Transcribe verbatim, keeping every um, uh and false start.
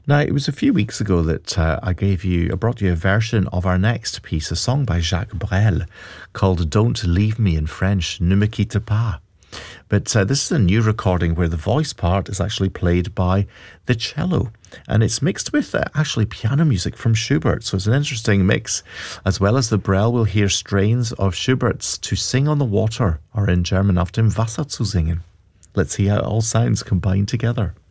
Now, it was a few weeks ago that uh, I gave you, I brought you a version of our next piece, a song by Jacques Brel called Don't Leave Me, in French, Ne me quitte pas. But uh, this is a new recording where the voice part is actually played by the cello, and it's mixed with uh, actually piano music from Schubert. So it's an interesting mix. As well as the Brel, we'll hear strains of Schubert's To Sing on the Water, or in German, Auf dem Wasser zu singen. Let's see how it all sounds combined together.